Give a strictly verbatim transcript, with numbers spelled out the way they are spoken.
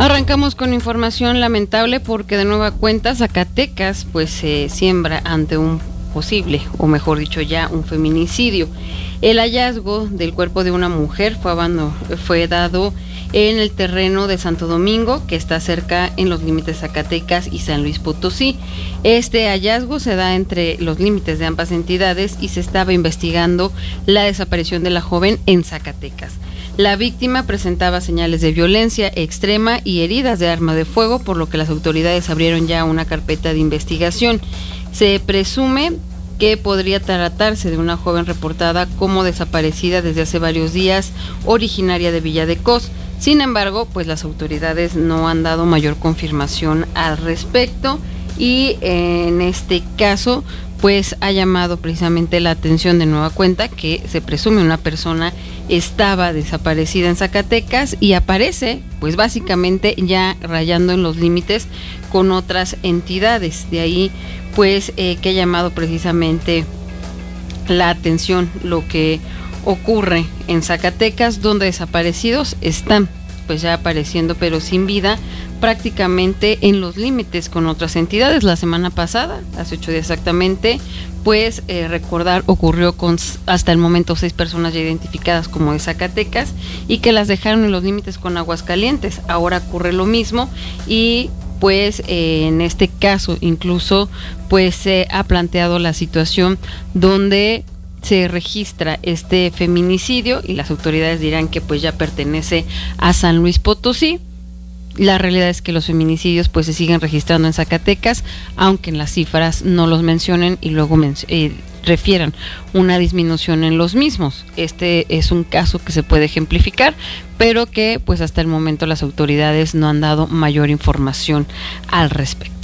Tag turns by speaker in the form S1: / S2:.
S1: Arrancamos con información lamentable porque de nueva cuenta Zacatecas pues se siembra ante un posible, o mejor dicho ya, un feminicidio. El hallazgo del cuerpo de una mujer fue, abandon- fue dado en el terreno de Santo Domingo, que está cerca en los límites Zacatecas y San Luis Potosí. Este hallazgo se da entre los límites de ambas entidades y se estaba investigando la desaparición de la joven en Zacatecas. La víctima presentaba señales de violencia extrema y heridas de arma de fuego, por lo que las autoridades abrieron ya una carpeta de investigación. Se presume que podría tratarse de una joven reportada como desaparecida desde hace varios días, originaria de Villa de Cos. Sin embargo, pues las autoridades no han dado mayor confirmación al respecto y en este caso pues ha llamado precisamente la atención de nueva cuenta que se presume una persona estaba desaparecida en Zacatecas y aparece pues básicamente ya rayando en los límites con otras entidades. De ahí pues eh, que ha llamado precisamente la atención lo que ocurre en Zacatecas, donde desaparecidos están pues ya apareciendo pero sin vida, prácticamente en los límites con otras entidades. La semana pasada, hace ocho días exactamente, pues eh, recordar ocurrió con hasta el momento seis personas ya identificadas como de Zacatecas y que las dejaron en los límites con Aguascalientes. Ahora ocurre lo mismo y pues eh, en este caso incluso pues se ha planteado la situación donde se registra este feminicidio y las autoridades dirán que pues ya pertenece a San Luis Potosí. La realidad es que los feminicidios pues se siguen registrando en Zacatecas, aunque en las cifras no los mencionen y luego men- eh, refieran una disminución en los mismos. Este es un caso que se puede ejemplificar, pero que pues hasta el momento las autoridades no han dado mayor información al respecto.